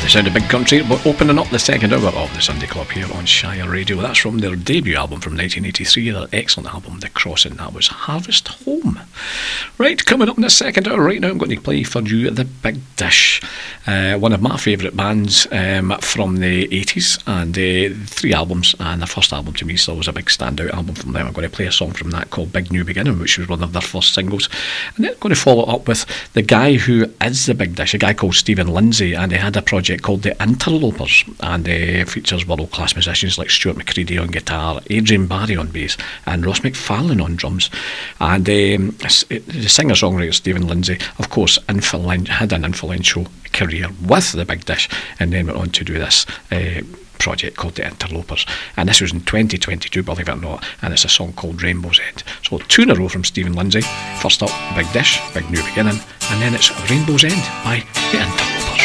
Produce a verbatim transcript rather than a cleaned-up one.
The sound of Big Country. We're opening up the second hour of the Sunday Club here on Shire Radio. That's from their debut album from nineteen eighty-three, their excellent album The Crossing. That was Harvest Home. Right, coming up in the second hour right now, I'm going to play for you The Big Dish, uh, one of my favourite bands um, from the eighties, and uh, three albums, and their first album to me still was a big standout album from them. I'm going to play a song from that called Big New Beginning, which was one of their first singles, and then I'm going to follow it up with the guy who is The Big Dish, a guy called Stephen Lindsay, and he had a project called The Interlopers, and uh, features world-class musicians like Stuart McCready on guitar, Adrian Barry on bass, and Ross McFarlane on drums. And um, the singer-songwriter Stephen Lindsay, of course, influen- had an influential career with The Big Dish, and then went on to do this uh, project called The Interlopers, and this was in twenty twenty-two, believe it or not, and it's a song called Rainbow's End. So two in a row from Stephen Lindsay. First up, Big Dish, Big New Beginning, and then it's Rainbow's End by